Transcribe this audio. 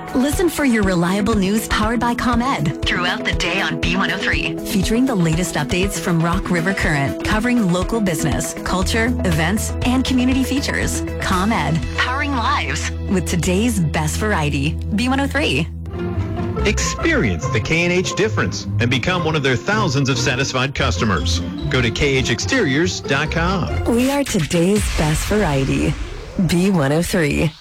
Listen for your reliable news powered by ComEd throughout the day on B103, featuring the latest updates from Rock River Current, covering local business, culture, events, and community features. ComEd, powering lives with today's best variety. B103. Experience the K&H difference and become one of their thousands of satisfied customers. Go to khexteriors.com. We are today's best variety. B103.